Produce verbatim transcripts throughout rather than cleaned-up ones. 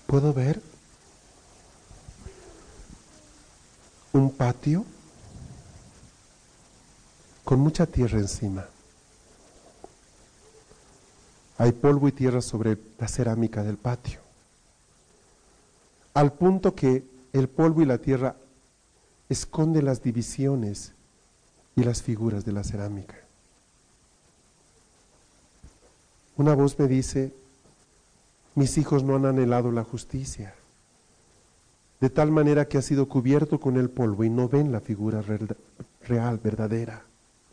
puedo ver un patio con mucha tierra encima. Hay polvo y tierra sobre la cerámica del patio, al punto que el polvo y la tierra esconden las divisiones y las figuras de la cerámica. Una voz me dice: mis hijos no han anhelado la justicia, de tal manera que ha sido cubierto con el polvo y no ven la figura real, verdadera.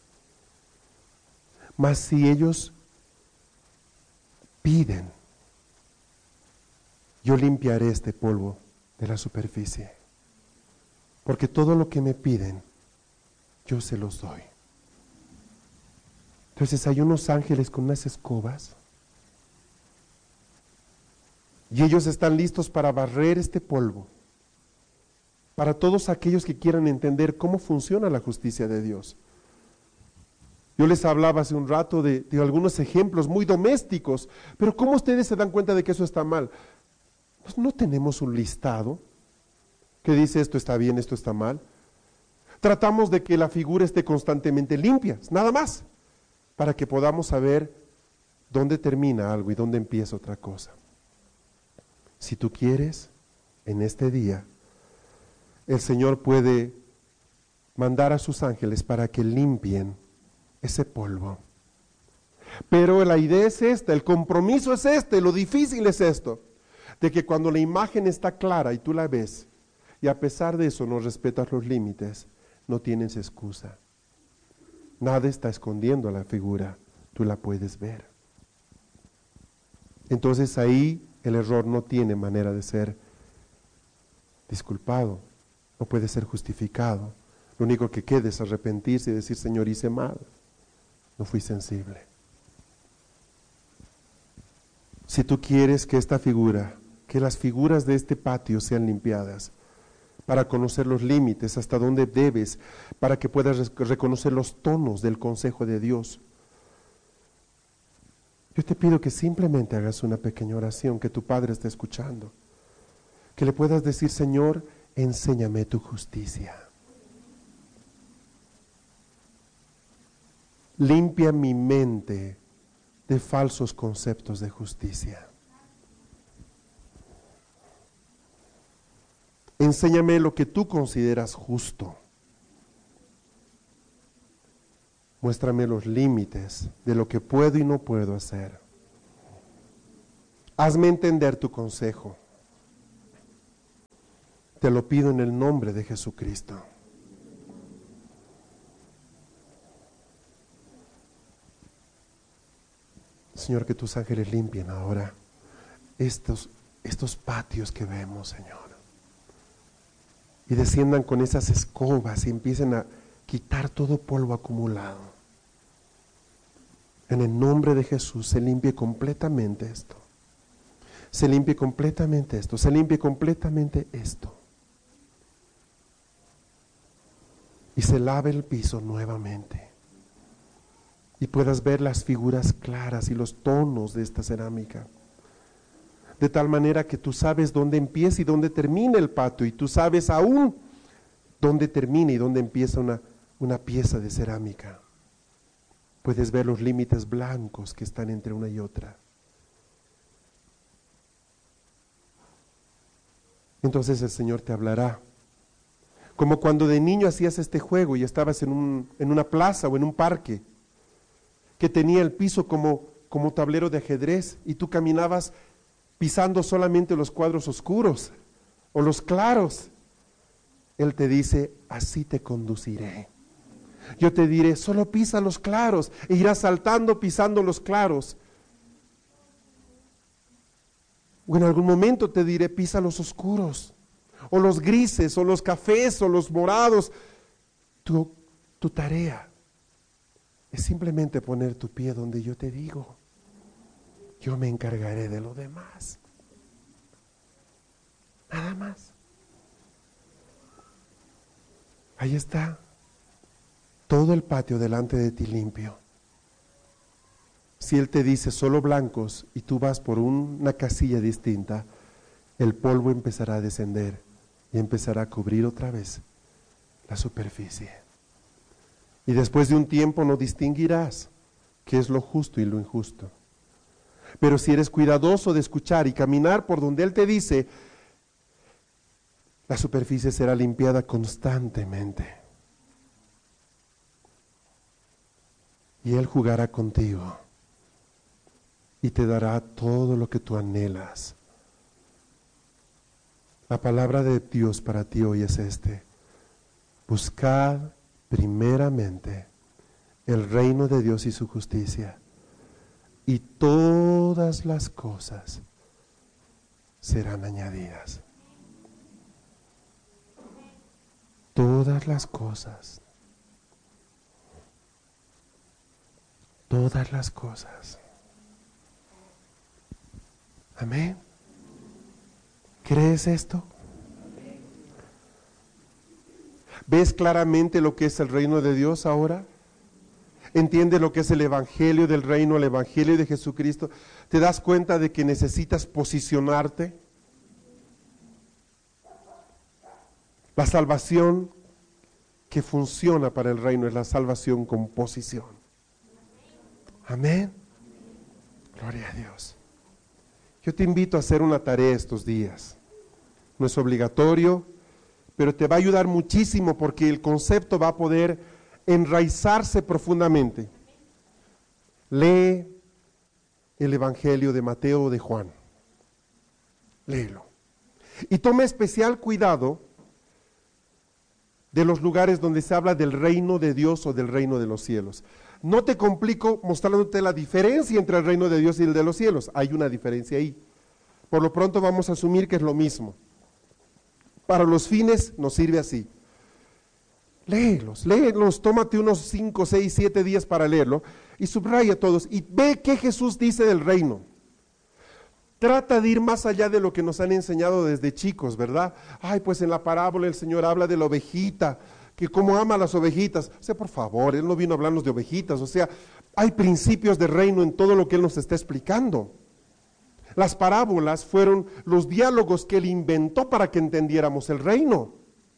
Mas si ellos piden, yo limpiaré este polvo de la superficie, porque todo lo que me piden, yo se los doy. Entonces hay unos ángeles con unas escobas, y ellos están listos para barrer este polvo, para todos aquellos que quieran entender cómo funciona la justicia de Dios. Yo les hablaba hace un rato de, de algunos ejemplos muy domésticos, pero ¿cómo ustedes se dan cuenta de que eso está mal? Pues no tenemos un listado que dice esto está bien, esto está mal. Tratamos de que la figura esté constantemente limpia, nada más, para que podamos saber dónde termina algo y dónde empieza otra cosa. Si tú quieres, en este día, el Señor puede mandar a sus ángeles para que limpien ese polvo. Pero la idea es esta, el compromiso es este, lo difícil es esto, de que cuando la imagen está clara y tú la ves, y a pesar de eso no respetas los límites, no tienes excusa. Nada está escondiendo a la figura, tú la puedes ver. Entonces ahí el error no tiene manera de ser disculpado, no puede ser justificado. Lo único que queda es arrepentirse y decir: Señor, hice mal, no fui sensible. Si tú quieres que esta figura, que las figuras de este patio sean limpiadas, para conocer los límites, hasta dónde debes, para que puedas reconocer los tonos del consejo de Dios, yo te pido que simplemente hagas una pequeña oración, que tu Padre esté escuchando, que le puedas decir: Señor, enséñame tu justicia. Limpia mi mente de falsos conceptos de justicia. Enséñame lo que tú consideras justo. Muéstrame los límites de lo que puedo y no puedo hacer. Hazme entender tu consejo. Te lo pido en el nombre de Jesucristo. Señor, que tus ángeles limpien ahora estos, estos patios que vemos, Señor. Y desciendan con esas escobas y empiecen a quitar todo polvo acumulado. En el nombre de Jesús se limpie completamente esto. Se limpie completamente esto. Se limpie completamente esto. Y se lave el piso nuevamente. Y puedas ver las figuras claras y los tonos de esta cerámica. De tal manera que tú sabes dónde empieza y dónde termina el patio, y tú sabes aún dónde termina y dónde empieza una, una pieza de cerámica. Puedes ver los límites blancos que están entre una y otra. Entonces el Señor te hablará. Como cuando de niño hacías este juego y estabas en, un, en una plaza o en un parque, que tenía el piso como, como tablero de ajedrez, y tú caminabas pisando solamente los cuadros oscuros o los claros. Él te dice: así te conduciré. Yo te diré: solo pisa los claros, e irás saltando pisando los claros. O en algún momento te diré: pisa los oscuros, o los grises, o los cafés, o los morados. Tu, tu tarea es simplemente poner tu pie donde yo te digo. Yo me encargaré de lo demás. Nada más. Ahí está. Todo el patio delante de ti limpio. Si Él te dice solo blancos y tú vas por una casilla distinta, el polvo empezará a descender y empezará a cubrir otra vez la superficie. Y después de un tiempo no distinguirás qué es lo justo y lo injusto. Pero si eres cuidadoso de escuchar y caminar por donde Él te dice, la superficie será limpiada constantemente. Y Él jugará contigo y te dará todo lo que tú anhelas. La palabra de Dios para ti hoy es este: buscad primeramente el reino de Dios y su justicia, y todas las cosas serán añadidas. Todas las cosas. Todas las cosas. Amén. ¿Crees esto? ¿Ves claramente lo que es el reino de Dios ahora? ¿Entiendes lo que es el evangelio del reino, el evangelio de Jesucristo? ¿Te das cuenta de que necesitas posicionarte? La salvación que funciona para el reino es la salvación con posición. Amén. Gloria a Dios. Yo te invito a hacer una tarea estos días. No es obligatorio, pero te va a ayudar muchísimo porque el concepto va a poder enraizarse profundamente. Lee el Evangelio de Mateo o de Juan. Léelo. Y toma especial cuidado de los lugares donde se habla del reino de Dios o del reino de los cielos. No te complico mostrándote la diferencia entre el reino de Dios y el de los cielos. Hay una diferencia ahí. Por lo pronto vamos a asumir que es lo mismo. Para los fines nos sirve así. Léelos, léelos, tómate unos cinco, seis, siete días para leerlo y subraya todos y ve qué Jesús dice del reino. Trata de ir más allá de lo que nos han enseñado desde chicos, ¿verdad? Ay, pues en la parábola el Señor habla de la ovejita, que cómo ama a las ovejitas. O sea, por favor, Él no vino a hablarnos de ovejitas, o sea, hay principios de reino en todo lo que Él nos está explicando. Las parábolas fueron los diálogos que Él inventó para que entendiéramos el reino.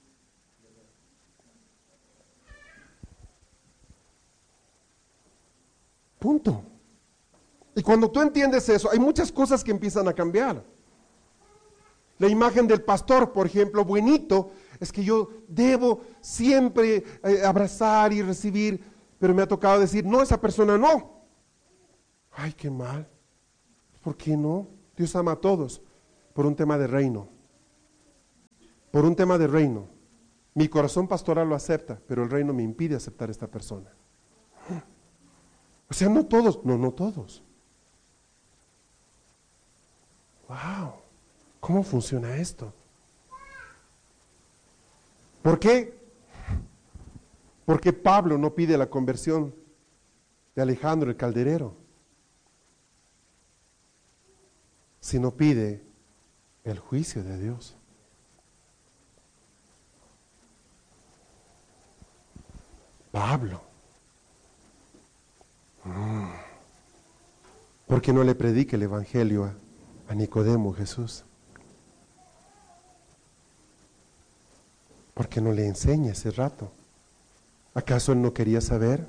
Punto. Y cuando tú entiendes eso, hay muchas cosas que empiezan a cambiar. La imagen del pastor, por ejemplo, buenito, es que yo debo siempre eh, abrazar y recibir, pero me ha tocado decir, no, esa persona no. Ay, qué mal. ¿Por qué no? Dios ama a todos por un tema de reino. Por un tema de reino. Mi corazón pastoral lo acepta, pero el reino me impide aceptar a esta persona. O sea, no todos, no, no todos. Wow, ¿cómo funciona esto? ¿Por qué? Porque Pablo no pide la conversión de Alejandro el calderero, sino pide el juicio de Dios. Pablo. Mm. ¿Por qué no le predica el evangelio a a Nicodemo Jesús? ¿Por qué no le enseña ese rato? ¿Acaso él no quería saber?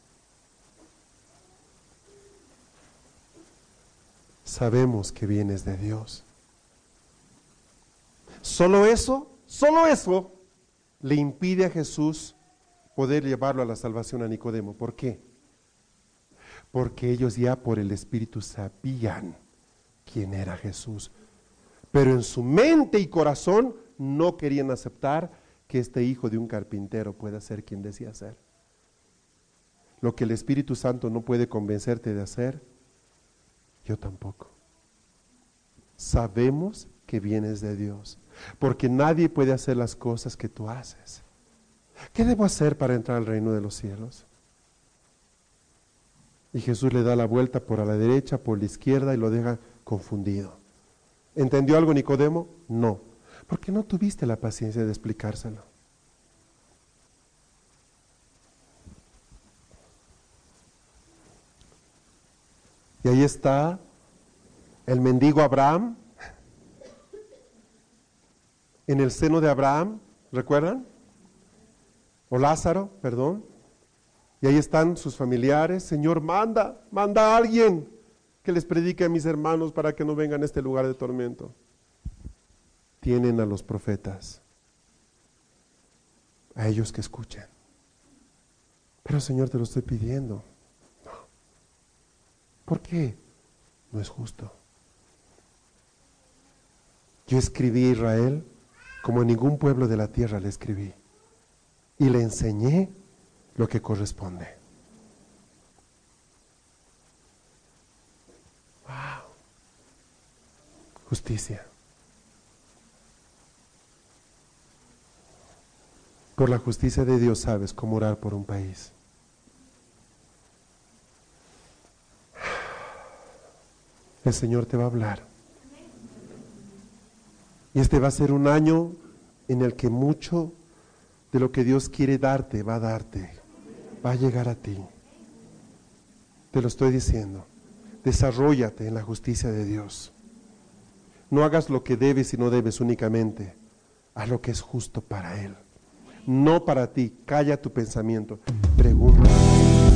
Sabemos que vienes de Dios. Solo eso, solo eso le impide a Jesús poder llevarlo a la salvación a Nicodemo. ¿Por qué? Porque ellos ya por el Espíritu sabían quién era Jesús, pero en su mente y corazón no querían aceptar que este hijo de un carpintero pueda ser quien decía ser. Lo que el Espíritu Santo no puede convencerte de hacer, yo tampoco. Sabemos que vienes de Dios, porque nadie puede hacer las cosas que tú haces. ¿Qué debo hacer para entrar al reino de los cielos? Y Jesús le da la vuelta por a la derecha, por la izquierda y lo deja confundido. ¿Entendió algo Nicodemo? No. ¿Por qué no tuviste la paciencia de explicárselo? Y ahí está el mendigo Abraham, en el seno de Abraham, ¿recuerdan? O Lázaro, perdón. Y ahí están sus familiares. Señor, manda, manda a alguien que les predique a mis hermanos para que no vengan a este lugar de tormento. Tienen a los profetas, a ellos que escuchen. Pero Señor, te lo estoy pidiendo. No. ¿Por qué? No es justo. Yo escribí a Israel como a ningún pueblo de la tierra le escribí. Y le enseñé lo que corresponde. Wow. Justicia. Por la justicia de Dios sabes cómo orar por un país. El Señor te va a hablar. Y este va a ser un año en el que mucho de lo que Dios quiere darte va a darte. Va a llegar a ti. Te lo estoy diciendo. Desarróllate en la justicia de Dios. No hagas lo que debes y no debes únicamente. Haz lo que es justo para Él. No para ti. Calla tu pensamiento. Pregunta.